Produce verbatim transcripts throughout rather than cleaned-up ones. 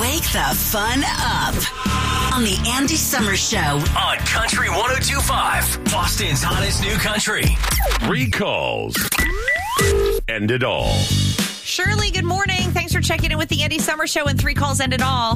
Wake the fun up on the Andy Summers Show on Country one oh two point five, Boston's hottest new country. Three calls. End it all. Shirley, good morning. Thanks for checking in with the Andy Summers Show and Three Calls End It All.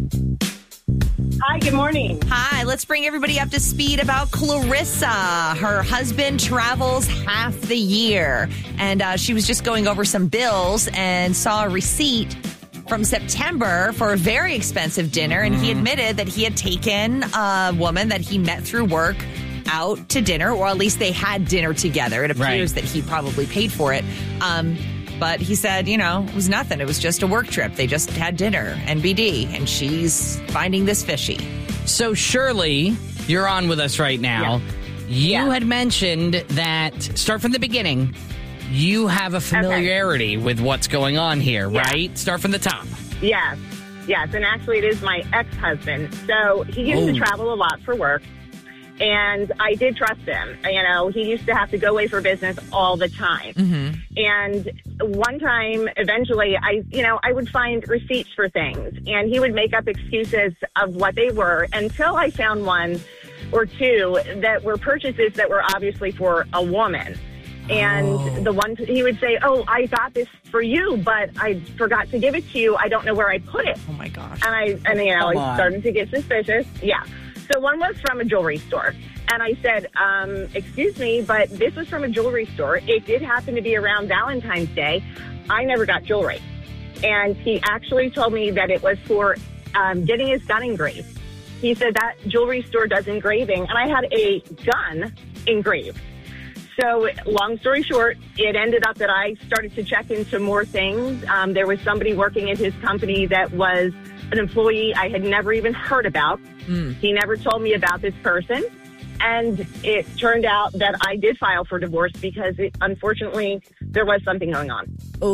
Hi, good morning. Hi, let's bring everybody up to speed about Clarissa. Her husband travels half the year, and uh, she was just going over some bills and saw a receipt from September for a very expensive dinner, and he admitted that he had taken a woman that he met through work out to dinner, or at least they had dinner together. It appears Right. that he probably paid for it. Um, but he said, you know, it was nothing. It was just a work trip. They just had dinner and B D, and she's finding this fishy. So, Shirley, you're on with us right now. You Yeah. had mentioned that, start from the beginning, you have a familiarity with what's going on here, Yeah. right? Start from the top. Yes, yes, and actually it is my ex-husband. So he used Oh. to travel a lot for work, and I did trust him. You know, he used to have to go away for business all the time. Mm-hmm. And one time, eventually, I, you know, I would find receipts for things, and he would make up excuses of what they were until I found one or two that were purchases that were obviously for a woman. And Oh. the one he would say, "Oh, I got this for you, but I forgot to give it to you. I don't know where I put it." Oh, my gosh. And I, and you know, Come I on. started to get suspicious. Yeah. So one was from a jewelry store. And I said, um, excuse me, but this was from a jewelry store. It did happen to be around Valentine's Day. I never got jewelry. And he actually told me that it was for um, getting his gun engraved. He said that jewelry store does engraving, and I had a gun engraved. So long story short, it ended up that I started to check into more things. Um, there was somebody working at his company that was an employee I had never even heard about. Mm. He never told me about this person. And it turned out that I did file for divorce because, it, unfortunately, there was something going on.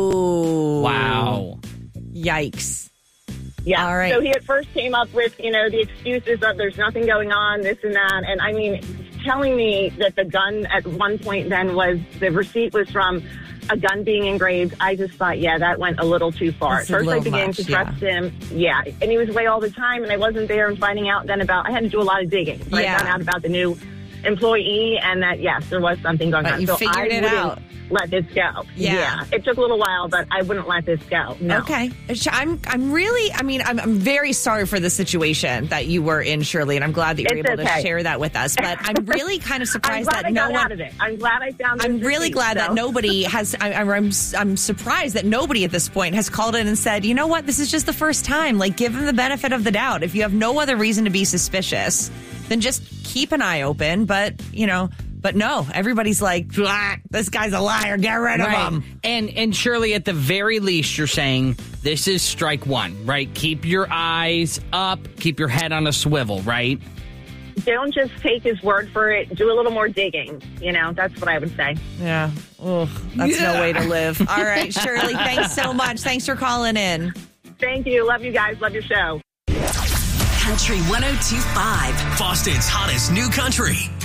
Oh. Wow. Yikes. Yeah. All right. So he at first came up with, you know, the excuses of there's nothing going on, this and that. And I mean, telling me that the gun at one point then was, the receipt was from a gun being engraved. I just thought, yeah, that went a little too far. That's At a first I little began much, to trust him. Yeah. And he was away all the time and I wasn't there, and finding out then about, I had to do a lot of digging. So Yeah. I found out about the new employee and that, yes, there was something going But on. you so figured I it wouldn't out. let this go. Yeah. It took a little while, but I wouldn't let this go. No. Okay. I'm I'm really, I mean, I'm, I'm very sorry for the situation that you were in, Shirley, and I'm glad that you were It's able to okay. share that with us. But I'm really kind of I'm surprised glad that I no got one. out of it. I'm glad I found this I'm really receipt, glad that so. nobody has. I, I'm, I'm I'm surprised that nobody at this point has called in and said, you know what, this is just the first time. Like, give them the benefit of the doubt. If you have no other reason to be suspicious, then just keep an eye open. But you know. But no, everybody's like, "Ah, this guy's a liar. Get rid of him." And and Shirley, at the very least, you're saying this is strike one, right? Keep your eyes up, keep your head on a swivel, right? Don't just take his word for it. Do a little more digging. You know, that's what I would say. Yeah. Ugh, that's Yeah. no way to live. All right, Shirley, thanks so much. Thanks for calling in. Thank you. Love you guys. Love your show. Country one oh two point five. Boston's hottest new country.